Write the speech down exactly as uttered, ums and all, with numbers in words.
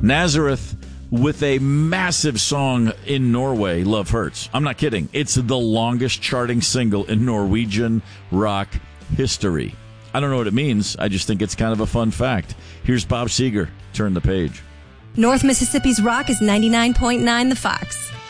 Nazareth with a massive song in Norway, Love Hurts. I'm not kidding. It's the longest charting single in Norwegian rock history. I don't know what it means. I just think it's kind of a fun fact. Here's Bob Seger. Turn the page. North Mississippi's Rock is ninety-nine point nine The Fox.